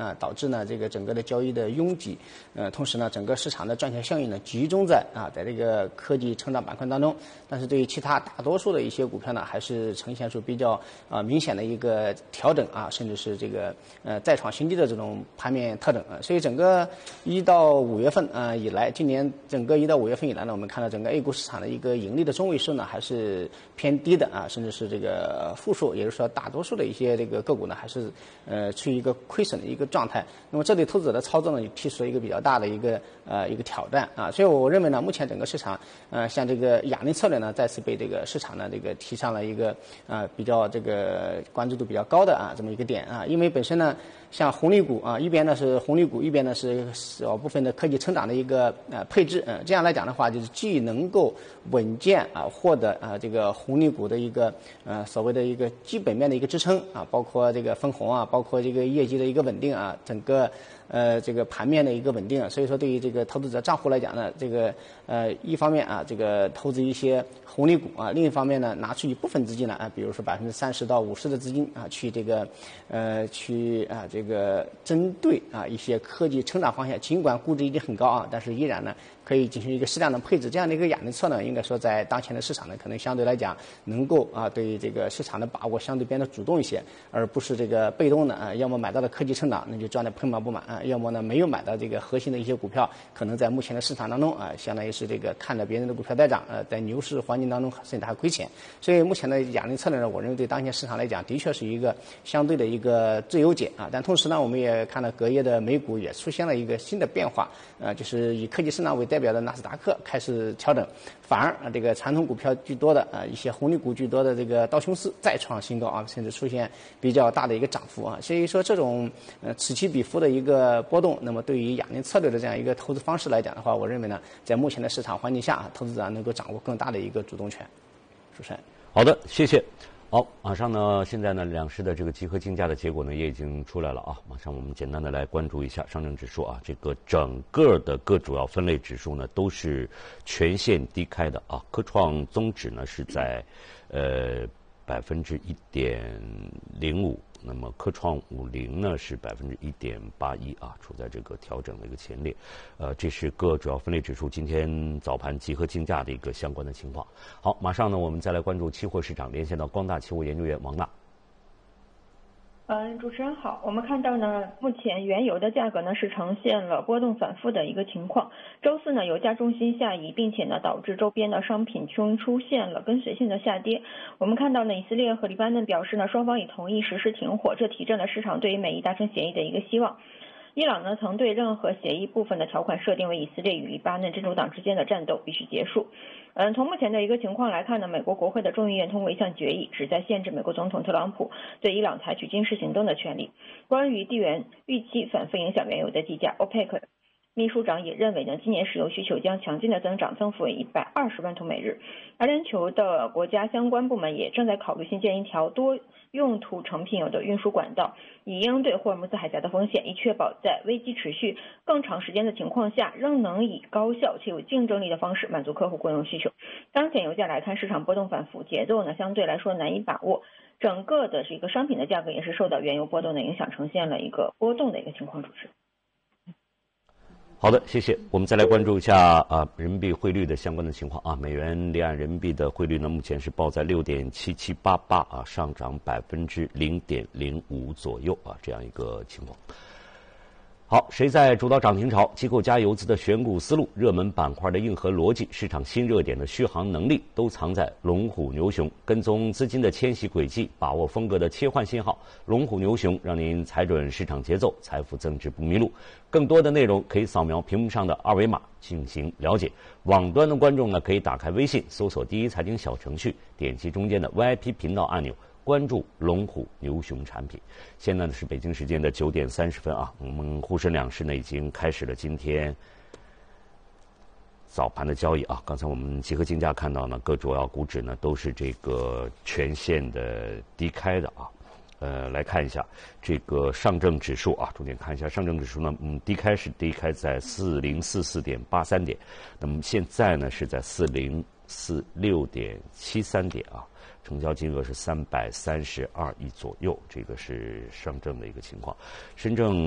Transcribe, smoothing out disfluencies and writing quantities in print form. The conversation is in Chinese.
导致呢这个整个的交易的拥挤，同时呢整个市场的赚钱效应呢集中在这个科技成长板块当中，但是对于其他大多数的一些股票呢，还是呈现出比较明显的一个调整甚至是这个再创新低的这种盘面特征所以整个1到5月份以来，今年整个1到5月份以来呢，我们看到整个 A 股市场的一个盈利的中位数呢还是偏低的甚至是这个负数，也就是说大多数的一些这个个股呢还是处于一个亏损的一个状态。那么这对投资者的操作呢，也提出了一个比较大的一个挑战所以我认为呢，目前整个市场像这个哑铃策略呢，再次被这个市场呢这个提上了一个比较这个关注度比较高的这么一个点因为本身呢，像红利股一边呢是红利股，一边呢是少部分的科技成长的一个配置这样来讲的话，就是既能够稳健获得这个红利股的一个所谓的一个基本面的一个支撑包括这个分红包括这个业绩的一个稳定整个这个盘面的一个稳定所以说对于这个投资者账户来讲呢，这个一方面这个投资一些红利股另一方面呢，拿出一部分资金呢比如说30%到50%的资金去这个这个针对一些科技成长方向，尽管估值已经很高但是依然呢可以进行一个适当的配置，这样的一个哑铃策呢，应该说在当前的市场呢，可能相对来讲能够对这个市场的把握相对变得主动一些，而不是这个被动的要么买到了科技成长，那就赚得盆满钵满要么呢没有买到这个核心的一些股票，可能在目前的市场当中相当于是这个看着别人的股票在涨在牛市环境当中甚至还亏钱。所以目前的哑铃策略呢，我认为对当前市场来讲的确是一个相对的一个最优解但同时呢，我们也看到隔夜的美股也出现了一个新的变化就是以科技成长为代表的纳斯达克开始调整，反而这个传统股票居多的一些红利股居多的这个道琼斯再创新高甚至出现比较大的一个涨幅所以说这种此起彼伏的一个波动，那么对于哑铃策略的这样一个投资方式来讲的话，我认为呢，在目前的市场环境下投资者能够掌握更大的一个主动权。主持人， 好的，谢谢。好，马上呢，现在呢，两市的这个集合竞价的结果呢也已经出来了马上我们简单的来关注一下上证指数这个整个的各主要分类指数呢都是全线低开的科创综指呢是在1.05%，那么科创50呢是1.81%处在这个调整的一个前列。这是各主要分类指数今天早盘集合竞价的一个相关的情况。好，马上呢我们再来关注期货市场，连线到光大期货研究员王娜。 主持人好，我们看到呢，目前原油的价格呢是呈现了波动反复的一个情况。周四呢，油价重心下移，并且呢导致周边的商品中出现了跟随性的下跌。我们看到呢，以色列和黎巴嫩表示呢，双方已同意实施停火，这提振了市场对于美伊达成协议的一个希望。伊朗呢曾对任何协议部分的条款设定为以色列与黎巴嫩真主党之间的战斗必须结束。从目前的一个情况来看呢，美国国会的众议院通过一项决议，旨在限制美国总统特朗普对伊朗采取军事行动的权利。关于地缘预期反复影响原油的计价 ，OPEC 秘书长也认为呢，今年石油需求将强劲的增长，增幅为120万桶每日。而全球的国家相关部门也正在考虑新建一条多用途成品油的运输管道，以应对霍尔木兹海峡的风险，以确保在危机持续更长时间的情况下，仍能以高效且有竞争力的方式满足客户供应需求。当前油价来看，市场波动反复，节奏呢相对来说难以把握。整个的这个商品的价格也是受到原油波动的影响，呈现了一个波动的一个情况。主持人。 好的，谢谢。我们再来关注一下人民币汇率的相关的情况美元离岸人民币的汇率呢，目前是报在6.7788上涨0.05%左右这样一个情况。好，谁在主导涨停潮？机构加游资的选股思路、热门板块的硬核逻辑、市场新热点的续航能力，都藏在龙虎牛熊。跟踪资金的迁徙轨迹，把握风格的切换信号，龙虎牛熊让您踩准市场节奏，财富增值不迷路。更多的内容可以扫描屏幕上的二维码进行了解。网端的观众呢，可以打开微信搜索第一财经小程序，点击中间的 VIP 频道按钮，关注龙虎牛熊产品。现在呢是北京时间的9点30分我们沪深两市呢已经开始了今天早盘的交易刚才我们集合竞价看到呢，各主要股指呢都是这个全线的低开的来看一下这个上证指数重点看一下上证指数呢，低开是低开在4044.83点，那么现在呢是在4046.73点成交金额是332亿左右，这个是上证的一个情况。深证